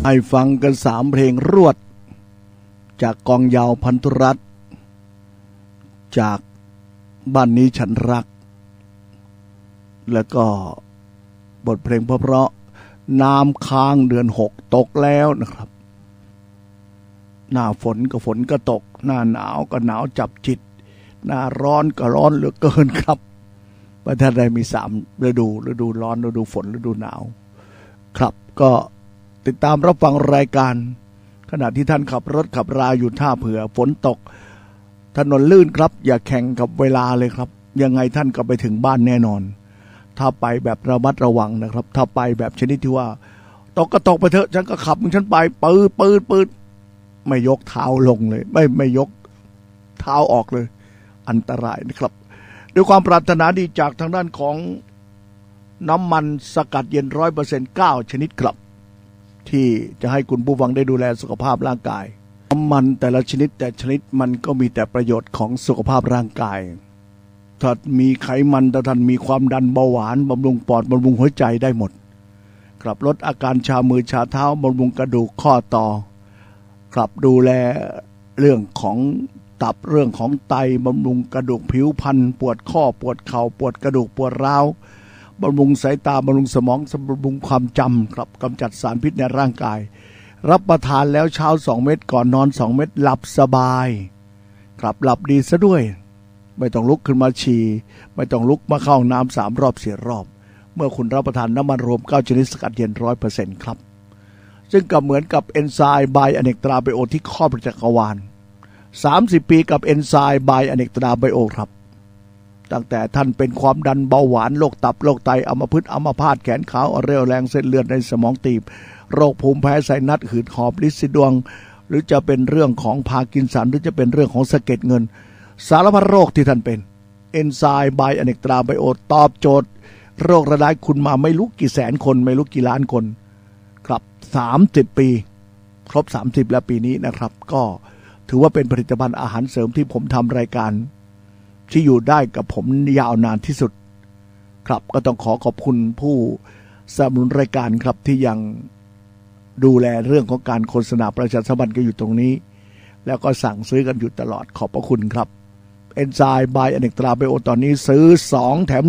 ให้ฟังกัน3 เพลงรวดจากกองยาวพันธุรัตน์จากบ้านนี้ฉันรักแล้วก็บทเพลงเพราะๆน้ำค้างเดือน6ตกแล้วนะครับหน้าฝนก็ฝนก็ตกหน้าหนาวก็หนาวจับจิตหน้าร้อนก็ร้อนเหลือเกินครับประเทศไทยมี3 ฤดูร้อนฤดูฝนฤดูหนาวครับก็ติดตามรับฟังรายการขณะที่ท่านขับรถขับราอยู่ท่าเผื่อฝนตกถนนลื่นครับอย่าแข่งกับเวลาเลยครับยังไงท่านก็ไปถึงบ้านแน่นอนถ้าไปแบบระมัดระวังนะครับถ้าไปแบบชนิดที่ว่าตกก็ตกไปเถอะฉันก็ขับของฉันไปปืดไม่ยกเท้าลงเลยไม่ยกเท้าออกเลยอันตรายนะครับด้วยความปรารถนาดีจากทางด้านของน้ำมันสกัดเย็น 100% 9 ชนิดครับที่จะให้คุณผู้ฟังได้ดูแลสุขภาพร่างกายน้ำมันแต่ละชนิดแต่ชนิดมันก็มีแต่ประโยชน์ของสุขภาพร่างกายถ้ามีไขมันถ้าท่านมีความดันเบาหวานบำรุงปอดบำรุงหัวใจได้หมดครับลดอาการชามือชาเท้าบำรุงกระดูกข้อต่อครับดูแลเรื่องของตับเรื่องของไตบำรุงกระดูกผิวพรรณปวดข้อปวดเข่าปวดกระดูกปวดร้าวบำรุงสายตาบำรุงสมองบำรุงความจำครับกำจัดสารพิษในร่างกายรับประทานแล้วเช้า2 เม็ดก่อนนอน2 เม็ดหลับสบายครับหลับดีซะด้วยไม่ต้องลุกขึ้นมาฉี่ไม่ต้องลุกมาเข้าห้องน้ำ3 รอบ4 รอบเมื่อคุณรับประทานน้ำมันรวม9 ชนิดสกัดเย็น 100% ครับซึ่งก็เหมือนกับเอนไซม์ไบอเนกตราไบโอที่ครอบจักรวาล30 ปีกับเอนไซม์ไบอเนกตราไบโอครับตั้งแต่ท่านเป็นความดันเบาหวานโรคตับโรคไตอัมพฤกษ์อัมพาตแขนขาอ่อนเร็วแรงเส้นเลือดในสมองตีบโรคภูมิแพ้ไซนัสหืดหอบลินสีดวงหรือจะเป็นเรื่องของพาร์กินสันหรือจะเป็นเรื่องของสะเก็ดเงินสารพัดโรคที่ท่านเป็นเอนไซม์ไบอเนกตราไบโอตอบโจทย์โรคระบาดคุณมาไม่รู้กี่แสนคนไม่รู้กี่ล้านคนครับ30 ปีครบ30แล้วปีนี้นะครับก็ถือว่าเป็นผลิตภัณฑ์อาหารเสริมที่ผมทำรายการที่อยู่ได้กับผมยาวนานที่สุดครับก็ต้องขอบคุณผู้สนับสนุนรายการครับที่ยังดูแลเรื่องของการโฆษณาประชาสัมพันธ์กันอยู่ตรงนี้แล้วก็สั่งซื้อกันอยู่ตลอดขอบพระคุณครับเอนไซม์ไบอเนกตราไบโอตอนนี้ซื้อ2แถม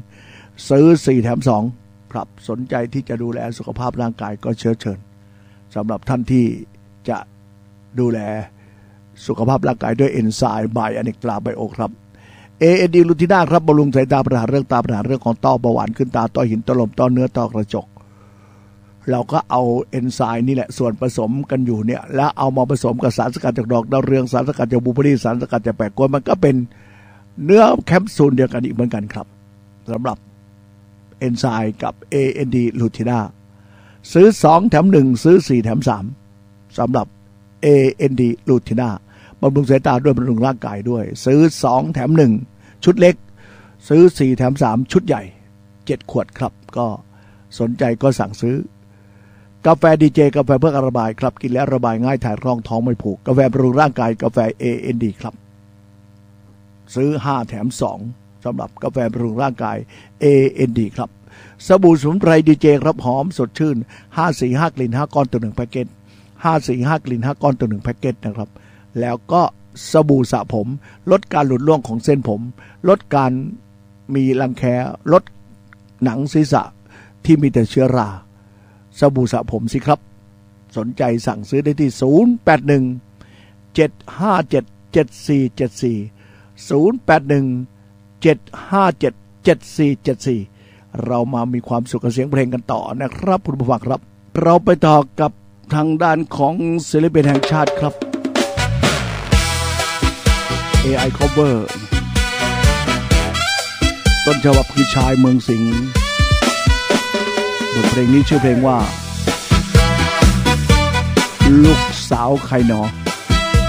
1ซื้อ4แถม2ครับสนใจที่จะดูแลสุขภาพร่างกายก็เชิญสำหรับท่านที่จะดูแลสุขภาพร่างกายด้วยเอนไซม์ไบอเนกตราไบโอครับAND ลูทิน่าครับบำรุงสายตาปัญหาเรื่องตาปัญหาเรื่องของต้อเบาหวานขึ้นตาต้อหินต้อลมต้อเนื้อต้อกระจกเราก็เอาเอนไซม์นี่แหละส่วนผสมกันอยู่เนี่ยแล้วเอามาผสมกับสารสกัดจากดอกดาวเรืองสารสกัดจากบลูเบอร์รี่สารสกัดจากแปะกล้วยมันก็เป็นเนื้อแคปซูลเดียวกันอีกเหมือนกันครับสำหรับเอนไซม์กับ AND ลูทิน่าซื้อ2แถม1ซื้อ4แถม3สำหรับ AND ลูทิน่าบำรุงสายตาด้วยบำรุงร่างกายด้วยซื้อ2แถม1ชุดเล็กซื้อ4แถม3ชุดใหญ่7 ขวดครับก็สนใจก็สั่งซื้อกาแฟดีเจกาแฟเพื่อการระบายครับกินแล้วระบายง่ายถ่ายร่องท้องไม่ผูกกาแฟบำรุงร่างกายกาแฟ AND ครับซื้อ5แถม2สำหรับกาแฟบำรุงร่างกาย AND ครับสบู่สมุนไพรดีเจครับหอมสดชื่น545กลิ่น5ก้อนต่อ1แพ็คเกจ545กลิ่น5ก้อนต่อ1แพ็คเกจนะครับแล้วก็สบู่สระผมลดการหลุดร่วงของเส้นผมลดการมีรังแคลดหนังศีรษะที่มีแต่เชื้อราสบู่สระผมสิครับสนใจสั่งซื้อได้ที่081 757 7474 081 757 7474เรามามีความสุขกับเสียงเพลงกันต่อนะครับคุณผู้ฟังครับเราไปต่อกับทางด้านของศิลปินแห่งชาติครับAI cover ต้นฉบับคือชายเมืองสิงห์บทเพลงนี้ชื่อเพลงว่าลูกสาวใครหนอ